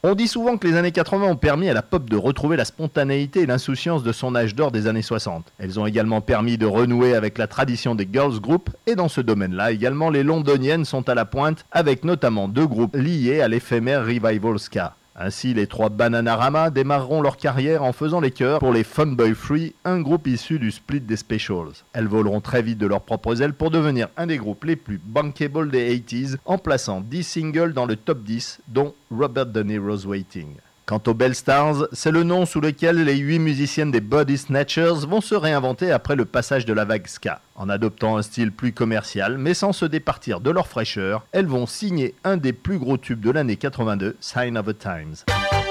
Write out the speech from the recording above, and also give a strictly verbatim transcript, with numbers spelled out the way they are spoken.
On dit souvent que les années quatre-vingts ont permis à la pop de retrouver la spontanéité et l'insouciance de son âge d'or des années soixante. Elles ont également permis de renouer avec la tradition des girls groups et dans ce domaine-là également les londoniennes sont à la pointe avec notamment deux groupes liés à l'éphémère revival ska. Ainsi, les trois Bananarama démarreront leur carrière en faisant les chœurs pour les Funboy Free, un groupe issu du split des Specials. Elles voleront très vite de leurs propres ailes pour devenir un des groupes les plus bankable des eighties, en plaçant dix singles dans le top dix, dont Robert De Niro's Waiting. Quant aux Belle Stars, c'est le nom sous lequel les huit musiciennes des Body Snatchers vont se réinventer après le passage de la vague ska. En adoptant un style plus commercial, mais sans se départir de leur fraîcheur, elles vont signer un des plus gros tubes de l'année quatre-vingt-deux, Sign of the Times.